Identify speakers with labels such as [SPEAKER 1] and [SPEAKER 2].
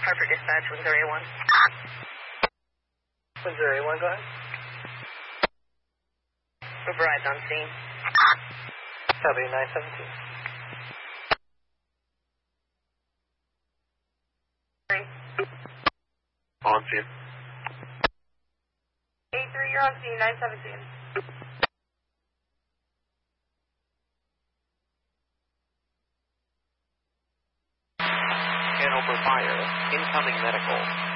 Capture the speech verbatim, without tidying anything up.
[SPEAKER 1] Harper Dispatch, Windsor A one.
[SPEAKER 2] Windsor A one, go ahead.
[SPEAKER 1] We've arrived on scene.
[SPEAKER 2] Copy, nine seventeen.
[SPEAKER 3] On scene.
[SPEAKER 1] eight three, you're on scene, nine seventeen.
[SPEAKER 4] Hanover Fire, incoming medical.